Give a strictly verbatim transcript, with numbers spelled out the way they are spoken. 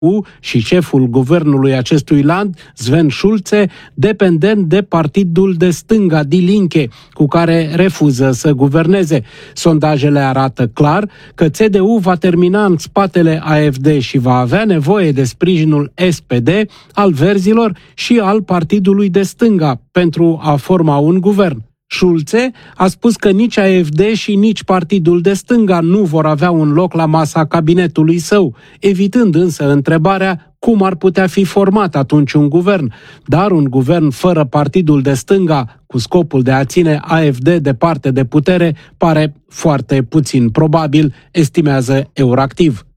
U și șeful guvernului acestui land, Sven Schulze, dependent de partidul de stânga Die Linke, cu care refuză să guverneze. Sondajele arată clar că C D U va termina în spatele A F D și va avea nevoie de sprijinul S P D, al Verzilor și al partidului de stânga pentru a forma un guvern. Schulze a spus că nici A F D și nici partidul de stânga nu vor avea un loc la masa cabinetului său, evitând însă întrebarea cum ar putea fi format atunci un guvern. Dar un guvern fără partidul de stânga, cu scopul de a ține A F D departe de putere, pare foarte puțin probabil, estimează Euractiv.